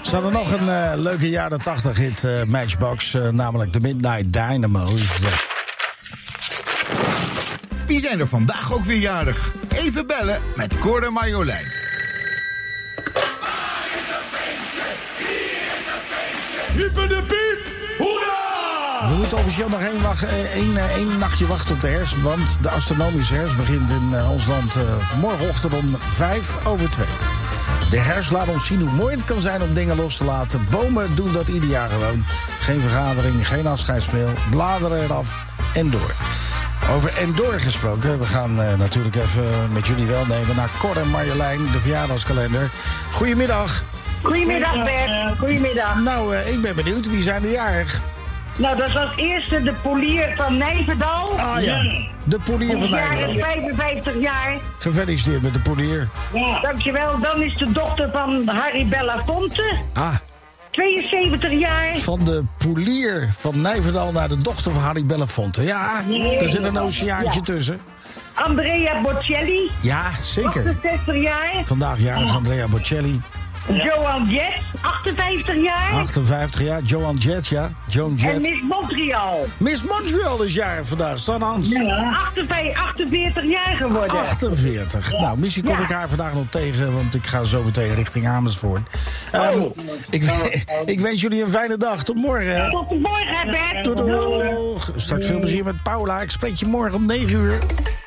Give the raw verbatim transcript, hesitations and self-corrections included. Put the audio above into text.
Ze hadden nog een uh, leuke jaren tachtig hit uh, Matchbox, uh, namelijk de Midnight Dynamo's. Wie zijn er vandaag ook weer jarig? Even bellen met Cor en Marjolein. Hyper de piep! Hoera! We moeten officieel nog één, wacht, één, één nachtje wachten op de herfst, want de astronomische herfst begint in uh, ons land uh, morgenochtend om vijf over twee. De herfst laat ons zien hoe mooi het kan zijn om dingen los te laten. Bomen doen dat ieder jaar gewoon. Geen vergadering, geen afscheidsmail, bladeren eraf en door. Over en door gesproken, we gaan uh, natuurlijk even met jullie welnemen naar Cor en Marjolein, de verjaardagskalender. Goedemiddag. Goedemiddag Bert, goedemiddag. Nou, uh, ik ben benieuwd, wie zijn er jarig? Nou, dat was als eerste de polier van Nijverdal. Ah ja, de polier van Nijverdal. vijfenvijftig jaar. Gefeliciteerd met de polier. Ja. Dankjewel. Dan is de dochter van Harry Belafonte. Ah. tweeënzeventig jaar. Van de polier van Nijverdal naar de dochter van Harry Belafonte. Ja, nee, daar zit een oceaantje ja. tussen. Andrea Bocelli. Ja, zeker. achtenzestig jaar. Vandaag jarig Andrea Bocelli. Joan Jett, achtenvijftig jaar. achtenvijftig jaar, Joan Jett, ja. Joan Jett. En Miss Montreal. Miss Montreal is jarig vandaag, Stan Hans. Ja, achtenveertig jaar geworden. achtenveertig. Nou, misschien kom ja. ik haar vandaag nog tegen, want ik ga zo meteen richting Amersfoort. Um, oh. ik, ik wens jullie een fijne dag. Tot morgen. Tot morgen, Bert. Tot doeg. Straks veel plezier met Paula. Ik spreek je morgen om negen uur.